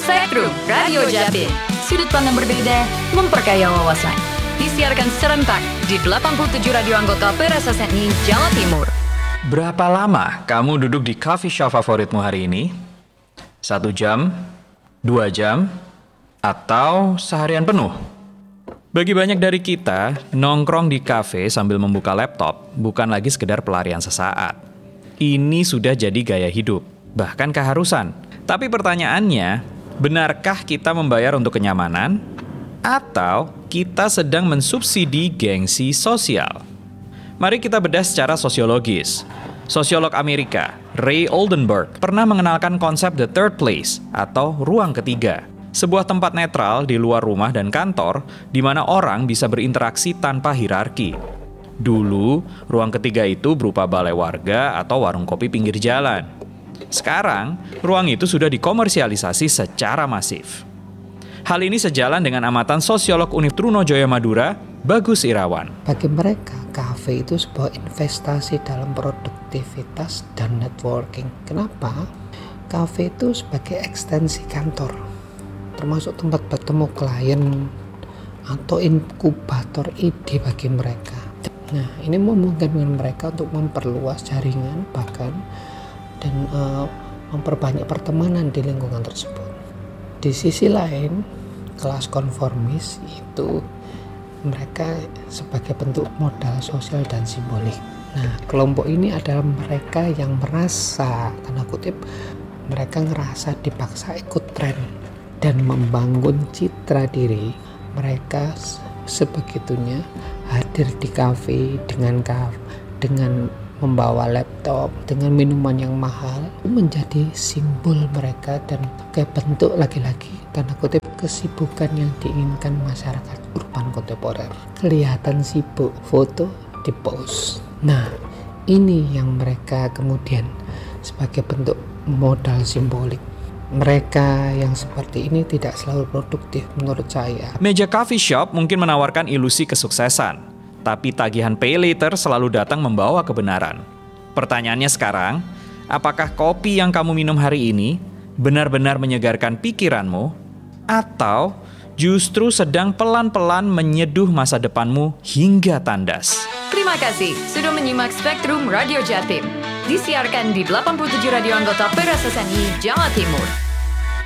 Spektrum Radio Jatim. Sudut pandang berbeda, memperkaya wawasan. Disiarkan serentak di 87 radio anggota PRSSNI Jawa Timur. Berapa lama kamu duduk di coffee shop favoritmu hari ini? 1 jam? 2 jam? Atau seharian penuh? Bagi banyak dari kita, nongkrong di kafe sambil membuka laptop bukan lagi sekedar pelarian sesaat. Ini sudah jadi gaya hidup, bahkan keharusan. Tapi pertanyaannya, benarkah kita membayar untuk kenyamanan? Atau kita sedang mensubsidi gengsi sosial? Mari kita bedah secara sosiologis. Sosiolog Amerika, Ray Oldenburg, pernah mengenalkan konsep the third place atau ruang ketiga. Sebuah tempat netral di luar rumah dan kantor di mana orang bisa berinteraksi tanpa hierarki. Dulu, ruang ketiga itu berupa balai warga atau warung kopi pinggir jalan. Sekarang, ruang itu sudah dikomersialisasi secara masif. Hal ini sejalan dengan amatan sosiolog Univ Trunojoyo Madura, Bagus Irawan. Bagi mereka, kafe itu sebuah investasi dalam produktivitas dan networking. Kenapa? Kafe itu sebagai ekstensi kantor, termasuk tempat bertemu klien atau inkubator ide bagi mereka. Nah, ini memungkinkan mereka untuk memperluas jaringan bahkan dan memperbanyak pertemanan di lingkungan tersebut. Di sisi lain, kelas konformis itu mereka sebagai bentuk modal sosial dan simbolik. Nah, kelompok ini adalah mereka yang merasa, tanda kutip, mereka ngerasa dipaksa ikut tren dan membangun citra diri. Mereka sebegitunya hadir di kafe dengan membawa laptop, dengan minuman yang mahal, menjadi simbol mereka dan kayak bentuk lagi-lagi tanda kutip kesibukan yang diinginkan masyarakat urban kontemporer. Kelihatan sibuk, foto di post. Nah, ini yang mereka kemudian sebagai bentuk modal simbolik. Mereka yang seperti ini tidak selalu produktif menurut saya. Meja coffee shop mungkin menawarkan ilusi kesuksesan, tapi tagihan pay later selalu datang membawa kebenaran. Pertanyaannya sekarang, apakah kopi yang kamu minum hari ini benar-benar menyegarkan pikiranmu, atau justru sedang pelan-pelan menyeduh masa depanmu hingga tandas? Terima kasih sudah menyimak Spektrum Radio Jatim. Disiarkan di 87 radio anggota PRSSNI Jawa Timur.